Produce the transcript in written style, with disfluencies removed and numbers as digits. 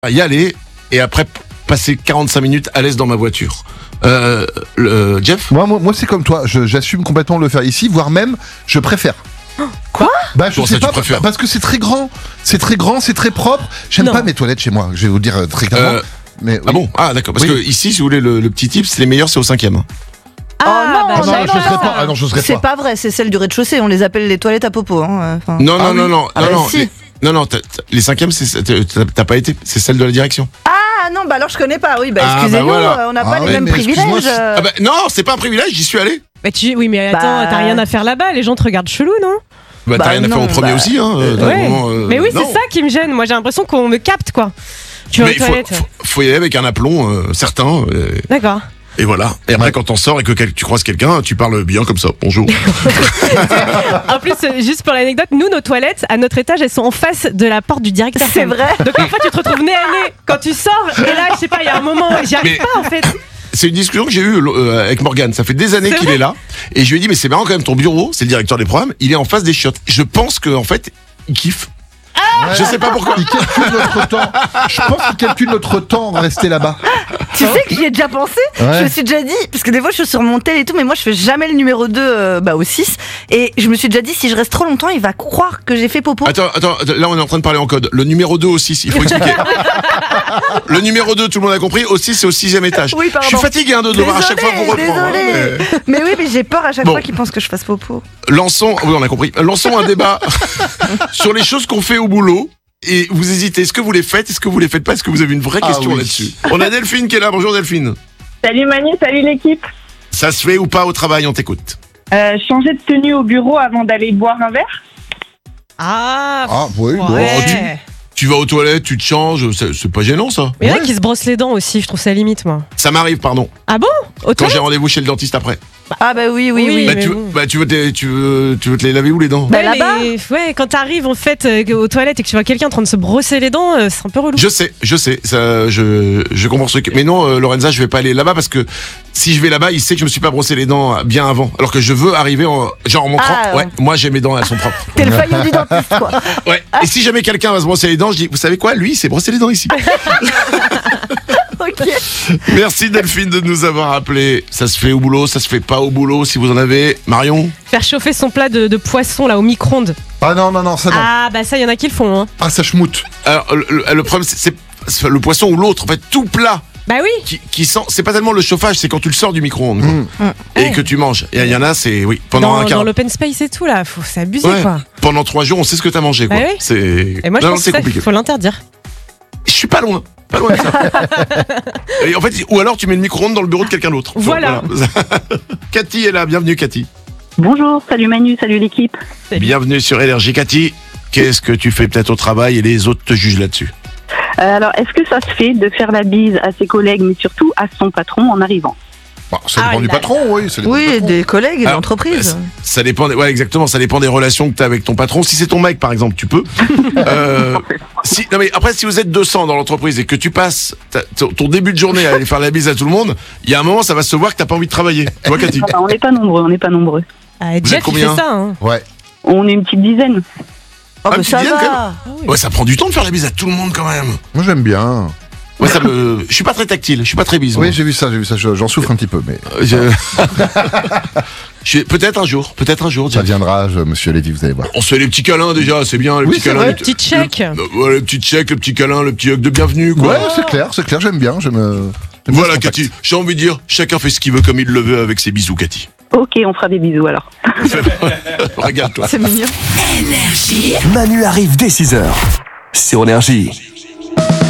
y aller et après passer 45 minutes à l'aise dans ma voiture. Jeff ? Moi, c'est comme toi. J'assume complètement de le faire ici, voire même, je préfère. Quoi ? Bah, je Comment sais ça, tu pas, préfères ? parce que c'est très grand. C'est très grand, c'est très propre. J'aime Non. pas mes toilettes chez moi, je vais vous dire très clairement. Mais, Ah bon ? Ah d'accord. Parce Oui. que ici, si vous voulez, le petit tip, c'est les meilleurs, c'est au 5e. Ah, Ah non, j'oserais pas. Ah non, j'oserais C'est pas. pas vrai, c'est celle du rez-de-chaussée. On les appelle les toilettes à popo. Hein. Enfin, Non, Ah oui. non. Ah bah si. Non, les 5e, t'as pas été, c'est celle de la direction. Ah non, bah alors je connais pas. Oui, bah Ah, excusez-nous, bah voilà. on n'a Ah pas les ouais, mêmes mais excuse-moi, privilèges. Ah bah non, c'est pas un privilège, j'y suis allé. Oui, mais attends, Bah- t'as rien à faire là-bas, les gens te regardent chelou, non ? Bah, Bah t'as rien à faire non, au premier bah, aussi, hein. D'un Ouais. moment, Mais oui, non. c'est ça qui me gêne. Moi, j'ai l'impression qu'on me capte, quoi. Tu vas Mais aux toilettes. faut y aller avec un aplomb certain. D'accord. Et voilà. Et après, quand t'en sors et que tu croises quelqu'un, tu parles bien comme ça. Bonjour. En plus, juste pour l'anecdote, nous, nos toilettes, à notre étage, elles sont en face de la porte du directeur. C'est vrai. Donc parfois, tu te retrouves nez à nez quand tu sors. Et là, je sais pas, il y a un moment, j'y arrive Mais- pas, en fait. C'est une discussion que j'ai eue avec Morgane. Ça fait des années C'est qu'il vrai est là. Et je lui ai dit, mais c'est marrant quand même, ton bureau, c'est le directeur des programmes, il est en face des chiottes. Je pense qu'en fait, il kiffe. Je sais pas pourquoi. Il calcule notre temps. Je pense qu'il calcule notre temps rester là-bas. Tu sais que j'y ai déjà pensé. Ouais. Je me suis déjà dit, parce que des fois je suis sur mon tel et tout, mais moi je fais jamais le numéro 2 au 6. Et je me suis déjà dit, si je reste trop longtemps, il va croire que j'ai fait popo. Attends, là on est en train de parler en code. Le numéro 2 au 6, il faut expliquer. Le numéro 2, tout le monde a compris, au 6 c'est au 6e étage. Oui, pardon. Je suis fatigué de devoir à chaque fois vous reprendre. Désolé. hein, Mais oui, mais j'ai peur à chaque Bon. fois qu'il pense que je fasse popo. mais Lançons, oui on a compris, lançons un débat sur les choses qu'on fait au boulot. Et vous hésitez, est-ce que vous les faites, est-ce que vous les faites pas, est-ce que vous avez une vraie Ah question oui. là-dessus? On a Delphine qui est là, bonjour Delphine. Salut Manu, salut l'équipe. Ça se fait ou pas au travail, on t'écoute. Changer de tenue au bureau avant d'aller boire un verre. Ah, Ah oui, bon, ouais. Tu vas aux toilettes, tu te changes, c'est pas gênant ça. Mais il y en a Ouais. qui se brossent les dents aussi, je trouve ça limite, moi. Ça m'arrive, pardon, Ah bon Au quand toilette j'ai rendez-vous chez le dentiste après. Ah bah oui, oui, Oui, oui. mais bon. Tu veux te les laver où les dents? Bah, Ouais, là-bas. mais, ouais, quand t'arrives en fait aux toilettes et que tu vois quelqu'un en train de se brosser les dents, c'est un peu relou. Je sais, ça, je comprends ce truc. Mais non, Lorenza, je vais pas aller là-bas parce que si je vais là-bas, il sait que je me suis pas brossé les dents bien avant. Alors que je veux arriver en montrant, Ah, ouais, moi j'ai mes dents, elles sont propres. T'es le faillot du dentiste, quoi. Ouais. Et si jamais quelqu'un va se brosser les dents, je dis, vous savez quoi, lui, il s'est brossé les dents ici. Ok. Merci Delphine de nous avoir appelé. Ça se fait au boulot, ça se fait pas au boulot, si vous en avez. Marion? Faire chauffer son plat de poisson là au micro-ondes. Ah non, ça non. Ah bah ça, il y en a qui le font. Hein. Ah, ça schmoute. Alors, le problème, c'est le poisson ou l'autre, en fait, tout plat. Bah oui. Qui sent, c'est pas tellement le chauffage, c'est quand tu le sors du micro-ondes quoi. Et Ouais. que tu manges. Et il y en a, c'est oui, pendant un Dans quart. l'open space et tout là, c'est abusé Ouais. quoi. Pendant 3 jours, on sait ce que t'as mangé quoi. Bah oui. C'est. Et moi je Non, pense c'est que ça, compliqué. il faut l'interdire. Je suis pas loin. Pas loin de ça. Et en fait, ou alors tu mets le micro-ondes dans le bureau de quelqu'un d'autre. Voilà. Cathy est là, bienvenue Cathy. Bonjour, salut Manu, salut l'équipe. Salut. Bienvenue sur Énergie Cathy. Qu'est-ce que tu fais peut-être au travail et les autres te jugent là-dessus? Alors, est-ce que ça se fait de faire la bise à ses collègues, mais surtout à son patron en arrivant? Bon, ça Ah, dépend du là, patron, oui. Ça dépend du Oui, patron. des collègues et Alors, d'entreprises. Ça dépend, ouais, exactement. Ça dépend des relations que tu as avec ton patron. Si c'est ton mec, par exemple, tu peux. Non, mais après, si vous êtes 200 dans l'entreprise et que tu passes ton début de journée à aller faire la bise à tout le monde, il y a un moment, ça va se voir que t'as pas envie de travailler. Tu vois, Cathy? On n'est pas nombreux. Ah, êtes Jeff il combien fait ça. Hein. Ouais. On est une petite dizaine. Oh, bah, tu ça viens, va. Ouais, ça prend du temps de faire la bise à tout le monde quand même. Moi, j'aime bien. Ouais, je suis pas très tactile, je suis pas très bise. moi. Oui, j'ai vu ça. J'en souffre un petit peu, mais Peut-être un jour, ça Jeff. viendra, monsieur Lévy, vous allez voir. On se fait les petits câlins déjà, c'est bien, les Oui, petits c'est câlins. vrai. Petit check. Les petits checks, le petit câlin, le petit hug de bienvenue, quoi. Ouais, c'est clair, j'aime bien. J'aime Voilà, ce contact. Cathy, j'ai envie de dire, chacun fait ce qu'il veut comme il le veut avec ses bisous, Cathy. Ok, on fera des bisous alors. Regarde-toi. C'est mignon. Manu arrive dès 6h sur Énergie.